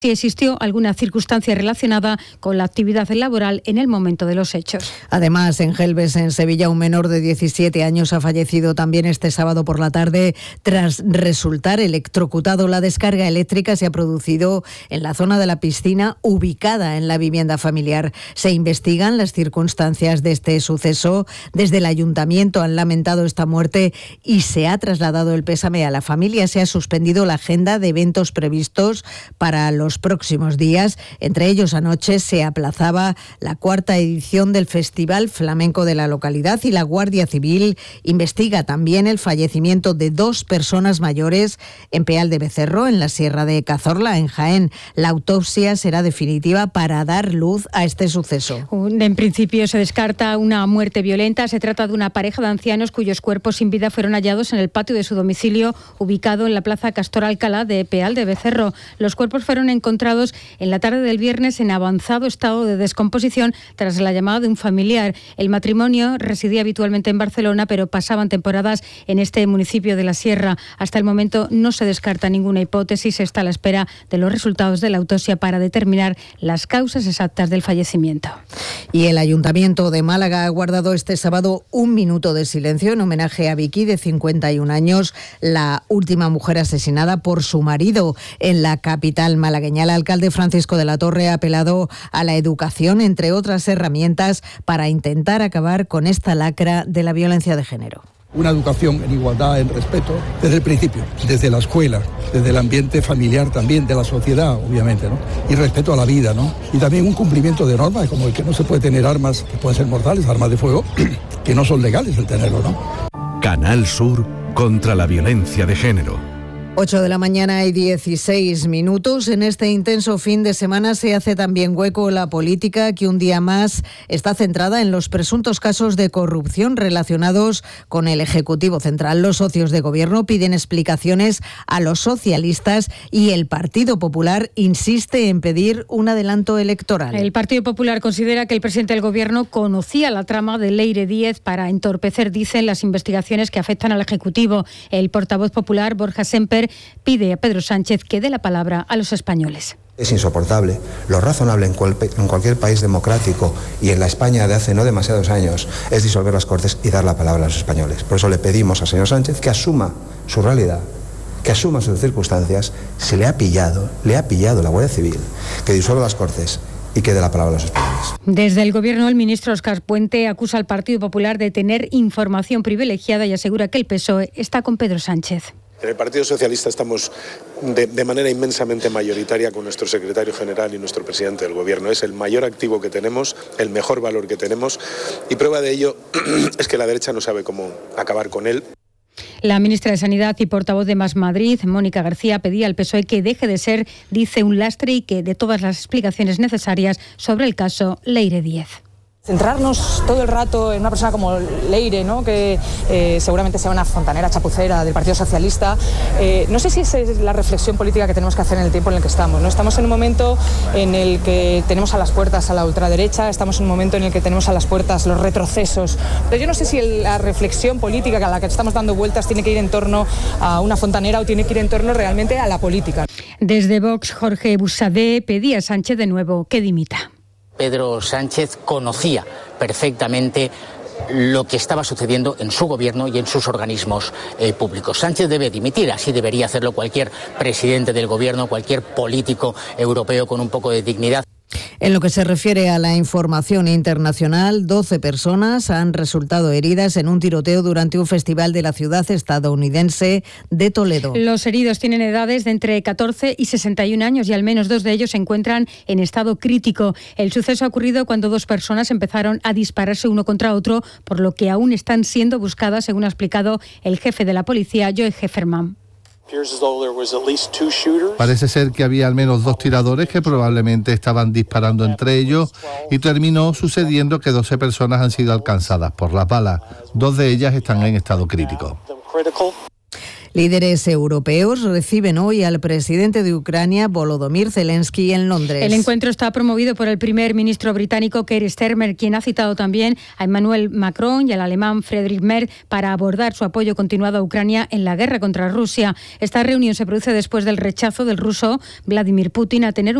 si existió alguna circunstancia relacionada con la actividad laboral en el momento de los hechos. Además, en Gelbes, en Sevilla, un menor de 17 años ha fallecido también este sábado por la tarde tras resultar electrocutado. La descarga eléctrica se ha producido en la zona de la piscina ubicada en la vivienda familiar. Se investigan las circunstancias de este suceso. Desde el ayuntamiento han lamentado esta muerte y se ha trasladado el pésame a la familia. Se ha suspendido la agenda de eventos previstos para los próximos días. Entre ellos, anoche se aplazaba la 4ª edición del Festival Flamenco de la localidad y la Guardia Civil investiga también el fallecimiento de 2 personas mayores en Peal de Becerro, en la Sierra de Cazorla, en Jaén. La autopsia será definitiva para dar luz a este suceso. En principio se descarta una muerte violenta. Se trata de una pareja de ancianos cuyos cuerpos sin vida fueron hallados en el patio de su domicilio, ubicado en la Plaza Castor Alcalá de Peal de Becerro. Los cuerpos fueron encontrados en la tarde del viernes en avanzado estado de descomposición tras la llamada de un familiar. El matrimonio residía habitualmente en Barcelona, pero pasaban temporadas en este municipio de la Sierra. Hasta el momento no se descarta ninguna hipótesis. Está a la espera de los resultados de la autopsia para determinar las causas exactas del fallecimiento. Y el Ayuntamiento de Málaga ha guardado este sábado un minuto de silencio en homenaje a Vicky, de 51 años, la última mujer asesinada por su marido en la capital malagueña. El alcalde Francisco de la Torre ha apelado a la educación, entre otras herramientas, para intentar acabar con esta lacra de la violencia de género. Una educación en igualdad, en respeto, desde el principio, desde la escuela, desde el ambiente familiar también, de la sociedad, obviamente, ¿no? Y respeto a la vida, ¿no? Y también un cumplimiento de normas, como el que no se puede tener armas que pueden ser mortales, armas de fuego, que no son legales el tenerlo, ¿no? Canal Sur contra la violencia de género. 8 de la mañana y 16 minutos. En este intenso fin de semana se hace también hueco la política, que un día más está centrada en los presuntos casos de corrupción relacionados con el Ejecutivo Central. Los socios de gobierno piden explicaciones a los socialistas y el Partido Popular insiste en pedir un adelanto electoral. El Partido Popular considera que el presidente del gobierno conocía la trama de Leire Díez para entorpecer, dicen, las investigaciones que afectan al Ejecutivo. El portavoz popular, Borja Semper, pide a Pedro Sánchez que dé la palabra a los españoles. Es insoportable. Lo razonable en cualquier país democrático y en la España de hace no demasiados años es disolver las Cortes y dar la palabra a los españoles. Por eso le pedimos al señor Sánchez que asuma su realidad, que asuma sus circunstancias. Se le ha pillado la Guardia Civil, que disuelva las Cortes y que dé la palabra a los españoles. Desde el Gobierno, el ministro Óscar Puente acusa al Partido Popular de tener información privilegiada y asegura que el PSOE está con Pedro Sánchez. En el Partido Socialista estamos de manera inmensamente mayoritaria con nuestro secretario general y nuestro presidente del Gobierno. Es el mayor activo que tenemos, el mejor valor que tenemos, y prueba de ello es que la derecha no sabe cómo acabar con él. La ministra de Sanidad y portavoz de Más Madrid, Mónica García, pedía al PSOE que deje de ser, dice, un lastre y que dé todas las explicaciones necesarias sobre el caso Leire Díez. Centrarnos todo el rato en una persona como Leire, ¿no? Que seguramente sea una fontanera chapucera del Partido Socialista. No sé si esa es la reflexión política que tenemos que hacer en el tiempo en el que estamos, ¿no? Estamos en un momento en el que tenemos a las puertas a la ultraderecha, estamos en un momento en el que tenemos a las puertas los retrocesos. Pero yo no sé si la reflexión política a la que estamos dando vueltas tiene que ir en torno a una fontanera o tiene que ir en torno realmente a la política. Desde Vox, Jorge Busadé pedía a Sánchez de nuevo que dimita. Pedro Sánchez conocía perfectamente lo que estaba sucediendo en su gobierno y en sus organismos públicos. Sánchez debe dimitir, así debería hacerlo cualquier presidente del gobierno, cualquier político europeo con un poco de dignidad. En lo que se refiere a la información internacional, 12 personas han resultado heridas en un tiroteo durante un festival de la ciudad estadounidense de Toledo. Los heridos tienen edades de entre 14 y 61 años y al menos 2 de ellos se encuentran en estado crítico. El suceso ha ocurrido cuando 2 personas empezaron a dispararse uno contra otro, por lo que aún están siendo buscadas, según ha explicado el jefe de la policía, Joe Hefferman. Parece ser que había al menos 2 tiradores que probablemente estaban disparando entre ellos y terminó sucediendo que 12 personas han sido alcanzadas por las balas. 2 de ellas están en estado crítico. Líderes europeos reciben hoy al presidente de Ucrania, Volodymyr Zelensky, en Londres. El encuentro está promovido por el primer ministro británico Keir Starmer, quien ha citado también a Emmanuel Macron y al alemán Friedrich Merz para abordar su apoyo continuado a Ucrania en la guerra contra Rusia. Esta reunión se produce después del rechazo del ruso Vladimir Putin a tener